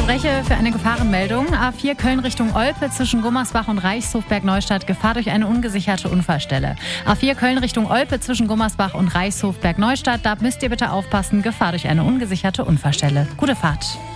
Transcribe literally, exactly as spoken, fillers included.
unterbreche für eine Gefahrenmeldung. A vier Köln Richtung Olpe zwischen Gummersbach und Reichshof-Bergneustadt. Gefahr durch eine ungesicherte Unfallstelle. A vier Köln Richtung Olpe zwischen Gummersbach und Reichshof-Bergneustadt. Da müsst ihr bitte aufpassen. Gefahr durch eine ungesicherte Unfallstelle. Gute Fahrt.